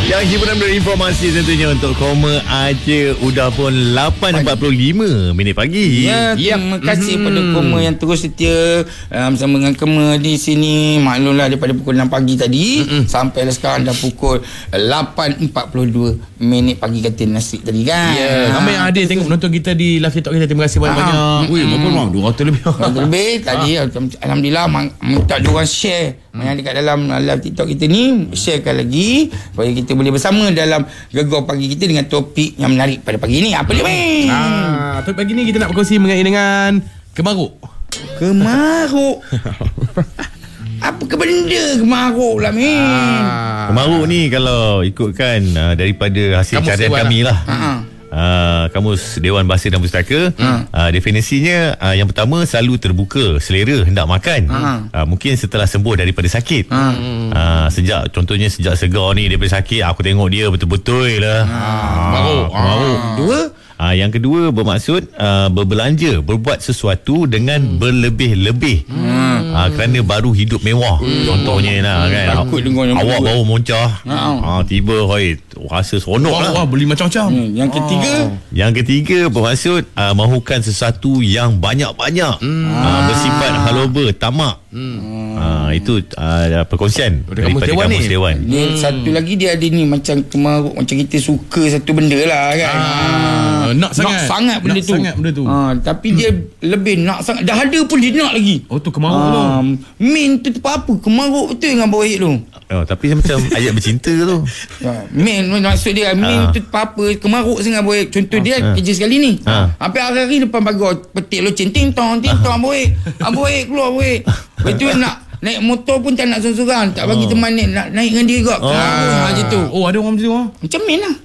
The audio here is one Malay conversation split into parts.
Yang hiburan berinformasi tentunya untuk Koma aja udah pun 8.45 minit pagi. Ya, terima kasih pada Koma yang terus setia bersama dengan Kema di sini. Maklumlah daripada pukul 6 pagi tadi sampai sekarang dah pukul 8.42 minit pagi kata nasi tadi kan. Ya, ramai yang ada tengok menonton kita di live TikTok kita. Terima kasih banyak-banyak. Wih, berapa orang? 200 lebih. 200 lebih tadi. Alhamdulillah minta diorang share yang dekat dalam live TikTok kita ni, sharekan lagi supaya kita boleh bersama dalam Gegar Pagi kita dengan topik yang menarik pada pagi ni. Apa dia, Min? Topik pagi ni kita nak berkongsi mengenai dengan kemaruk. Kemaruk. Apa ke benda kemaruk lah, Min? Kemaruk ni kalau ikutkan daripada hasil Kamus carian kami lah. Kamus Dewan Bahasa dan Pustaka, definisinya yang pertama, selalu terbuka selera hendak makan. Mungkin setelah sembuh daripada sakit. Contohnya sejak segar ni daripada sakit, aku tengok dia betul-betul lah kemaruk. Dua, yang kedua bermaksud berbelanja, berbuat sesuatu dengan berlebih-lebih kerana baru hidup mewah. Contohnya lah kan, awak baru moncah, tiba rasa seronok lah, beli macam-macam. Yang ketiga bermaksud mahukan sesuatu yang banyak-banyak, bersifat haloba, tamak. Itu perkongsian daripada Kamus Dewan. Dia satu lagi dia ada ni macam kemaruk, macam kita suka satu benda lah kan. Nak sangat benda tu. Tapi dia lebih nak sangat. Dah ada pun dia nak lagi. Oh, tu kemaruk tu. Min tu apa? Kemaruk betul dengan bawah tu. Tapi macam ayat bercinta tu. Min maksud dia Min tu apa? Kemaruk sangat bawah. Contoh dia kerja sekali ni. Sampai hari-hari depan pagar petik loceng ting tong bawah keluar bawah. Betul nak naik motor pun tak nak seorang-seorang, tak bagi teman nak naik dengan dia kot. Macam tu. Oh, ada orang macam tu. Macam Min lah.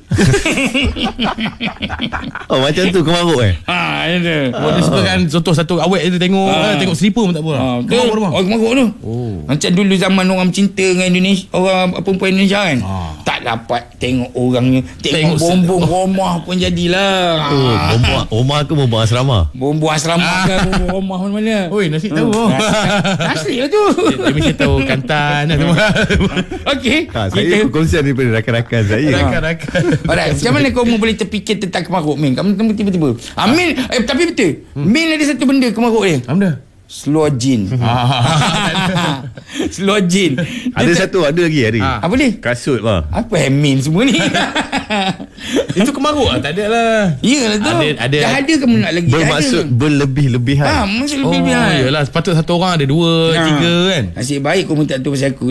Macam tu kemaruk Ada. Dia suka kan contoh satu awet dia tengok selipar pun tak apa. Kemaruk tu. Macam dulu zaman orang cinta dengan Indonesia, orang perempuan Indonesia kan. Tak dapat tengok orangnya, tengok bombong rumah pun jadilah. Rumah ke bombong asrama? Bombong asrama ke bombong rumah mana? Oi, nasi tahu. Nasi lah tu. Dia mesti tahu kantan lah semua. Okey. Saya perkongsian daripada rakan-rakan saya. Alright, macam mana kau boleh terfikir tentang kemaruk, Min? Kamu tiba-tiba Min, tapi betul Min ada satu benda kemaruk dia. Apa dia? Slow gin. Slow gin. Ada lagi. Apa dia? Kasut lah. Apa Min semua ni? Itu kemaruk lah. Tak ada lah. Iyalah tu. Dah ada ke nak lagi? Bermaksud berlebih-lebihan. Maksud lebih-lebihan. Yalah, sepatut satu orang ada 2, 3 kan. Nasib baik kau minta tu pasal aku.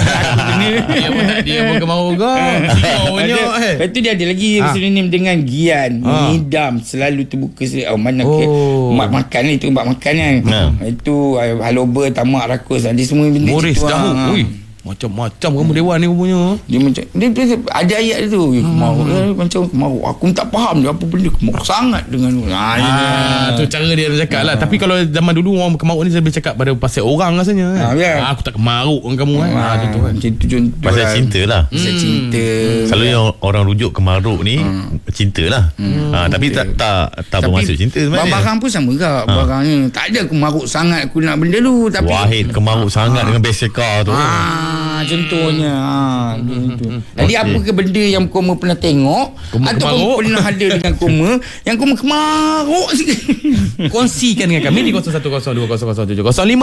Dia pun kemaruk kau. Lepas tu dia ada lagi sinonim dengan gian, ngidam, selalu terbuka mana ke mak makan ni, tu mak makan kan. Itu haloba, tamak, rakus, dia semua benda Moris tu. Macam-macam kamu Dewan ni punya. Dia macam dia ada ayat tu kemaruk macam kemaruk. Aku tak faham dia apa benda kemaruk sangat dengan tu cara dia cakap lah. Tapi kalau zaman dulu orang kemaruk ni lebih cakap pada pasal orang rasanya kan. Aku tak kemaruk dengan kamu kan. Contoh kan. Pasal cinta lah. Pasal cinta. Selalunya orang rujuk kemaruk ni cinta lah. Tapi tak bermaksud cinta sebenarnya. Barang pun sama ke barang ni. Tak ada kemaruk sangat aku nak benda tu. Tapi Wahid kemaruk sangat dengan Besekar tu. Contohnya Jadi apa ke benda yang Koma pernah tengok ataupun pernah ada dengan Koma yang Koma kemaruk sikit? Kongsikan dengan kami di 0102007055.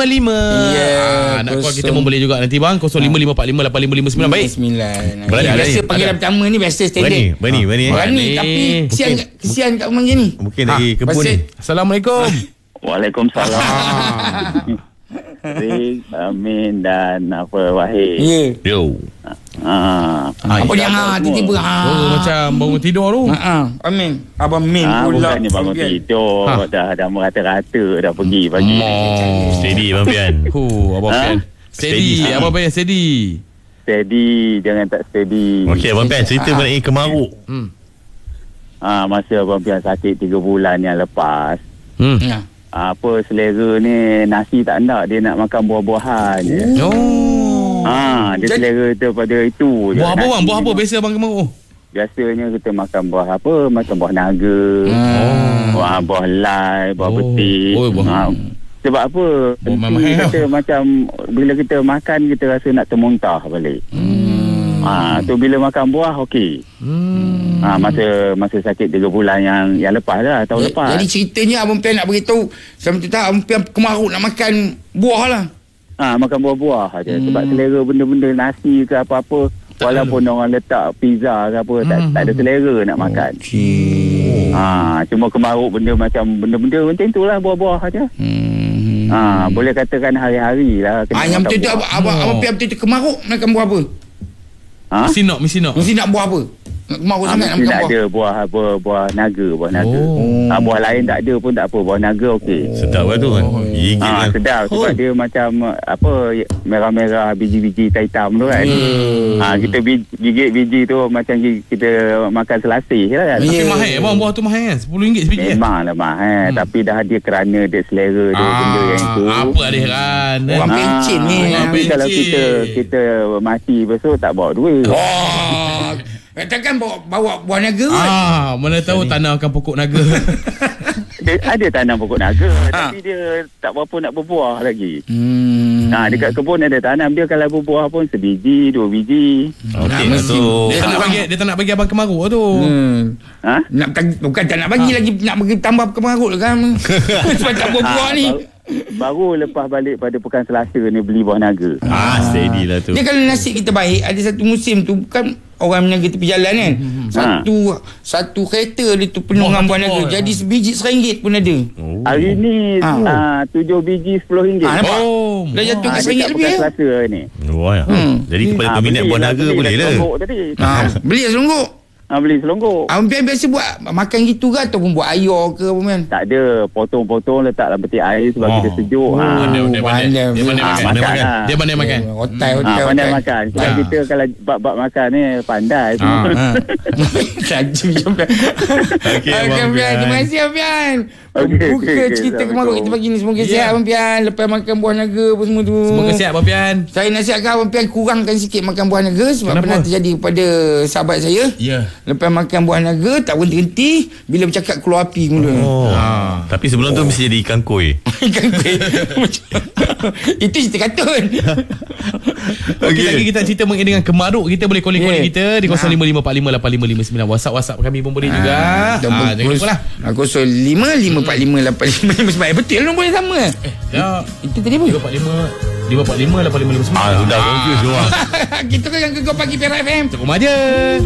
Nak call kita pun boleh juga nanti bang. 0555458559. Baik. Biasa panggilan pertama ni biasa standard. Berani. Tapi kesian kat rumah ni. Mungkin dari kebun ni. Assalamualaikum. Waalaikumsalam. Rik, Amin dan Wahid. Yo. Apa dia tiba-tiba macam bangun tidur tu. Amin. Abang Min pula. Bukannya bangun tidur. Dah merata-rata dah pergi pagi. Steady Abang Pian. Abang Pian. Steady. Abang Pian steady. Steady, jangan tak steady. Okey Abang Pian, cerita mengenai kemaruk. Masa Abang Pian sakit 3 bulan yang lepas. Apa selera ni nasi tak nak, dia nak makan buah-buahan je. Dia selera tu pada itu je. Buah apa bang? Buah apa biasa abang kemaruk? Biasanya kita makan buah apa? Macam buah naga, buah lai, buah betik. Sebab apa? Kita macam bila kita makan kita rasa nak termuntah balik. Tu bila makan buah okey. Masa sakit 3 bulan yang lepas lah, tahun lepas. Jadi ceritanya Abang Pian nak beritahu sama tu tak Abang Pian kemaruk nak makan buah lah. Makan buah-buah aja. Sebab selera benda-benda nasi ke apa-apa, walaupun orang letak pizza ke apa, tak ada selera nak makan. Cuma kemaruk benda macam tu lah, buah-buah aja. Boleh katakan hari-hari lah. Yang betul-betul Abang Pian betul-betul kemaruk makan buah apa? Mesti nak buah apa? Kemaruk sangat nak makan buah. Buah naga. Buah lain tak ada pun tak apa. Buah naga okey. Sedap lah tu kan. Sedap sebab dia macam merah-merah, biji-biji hitam tu kan. Kita gigit biji tu macam kita makan selasih lah kan. Tapi mahal bang, buah tu mahal kan? RM10 sebiji. Memanglah mahal. Tapi dah dia kerana dia selera dia benda yang tu. Apa ada kerana? Orang pencin ni. Tapi kalau kita mati besok tak bawa duit. Katakan bawa buah naga kan? Mana tahu tanamkan pokok naga. Dia ada tanam pokok naga, tapi dia tak berapa nak berbuah lagi. Dekat kebun ada tanam dia, kalau berbuah pun sebiji, 2 biji. Okey tu. Dia tak nak bagi abang kemaruk tu. Bukan tak nak bagi lagi, nak bagi tambah kemaruk kan. Sebab tak berbuah ni. Baru lepas balik pada pekan Selasa ni beli buah naga. Steady lah tu. Dia kalau nasib kita baik, ada satu musim tu kan orang meniaga tepi jalan kan. Satu kereta dia tu penuh dengan buah naga. Jadi sebiji RM1 pun ada. Hari ni 7 biji RM10. Nampak? Dah jatuh ke RM1 lebih ya. Selasa ni. Jadi kepada peminat buah naga boleh lah. Beli selonggok. Beli selonggok. Abang Pian biasa buat makan gitu ke ataupun buat air ke apa man? Tak ada, potong-potong letak dalam peti air sebab kita sejuk. Dia pandai makan. Pandai makan. Sebab kita kalau bab makan ni pandai. Saja Pian. Okey Pian, terima kasih Abang Pian. Buka cerita kemaruk kita pagi ni. Semoga sihat Abang Pian. Lepas makan buah naga apa semua tu. Semoga sihat Abang Pian. Saya nasihatkan Abang Pian kurangkan sikit makan buah naga. Sebab pernah terjadi kepada sahabat saya. Lepas makan buah naga tak berhenti. Bila bercakap keluar api mula. Tapi sebelum tu mesti jadi ikan koi. Ikan koi. Itu cerita kartun. Okey, lagi kita cerita mengenai dengan kemaruk. Kita boleh calling kita di 0545458559. WhatsApp kami pun boleh juga. Jangan lupa lah. 0545458559. Betul nombor yang sama. Itu tadi apa? 5458559. Sudah confuse orang. Kita kan yang Gegar Pagi Perak FM. Cukup aja.